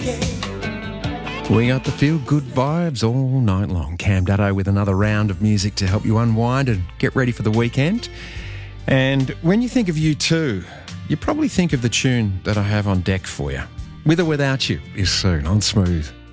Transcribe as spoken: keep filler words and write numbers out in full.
We got the feel-good vibes all night long. Cam Dutto with another round of music to help you unwind and get ready for the weekend. And when you think of U two, you probably think of the tune that I have on deck for you. With or Without You is soon on Smooth.